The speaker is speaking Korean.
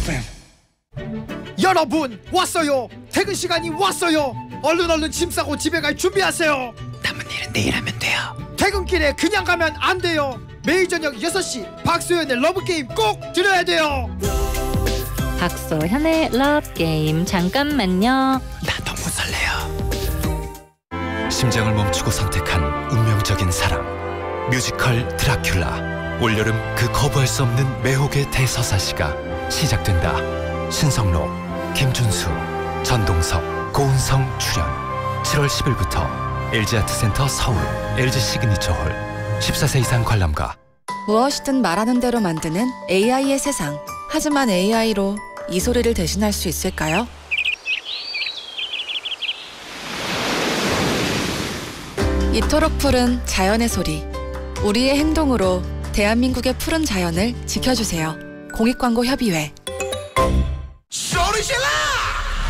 여러분 왔어요. 퇴근 시간이 왔어요. 얼른 짐 싸고 집에 갈 준비하세요. 남은 일은 내일 하면 돼요. 퇴근길에 그냥 가면 안 돼요. 매일 저녁 6시 박소연의 러브게임 꼭 들어야 돼요. 박소현의 러브게임. 잠깐만요. 나 너무 설레요. 심장을 멈추고 선택한 운명적인 사랑. 뮤지컬 드라큘라. 올여름 그 거부할 수 없는 매혹의 대서사시가 시작된다. 신성로, 김준수, 전동석, 고은성 출연. 7월 10일부터 LG아트센터 서울, LG 시그니처홀. 14세 이상 관람가. 무엇이든 말하는 대로 만드는 AI의 세상. 하지만 AI로 이 소리를 대신할 수 있을까요? 이토록 푸른 자연의 소리. 우리의 행동으로 대한민국의 푸른 자연을 지켜주세요. 공익광고협의회. 소리질러!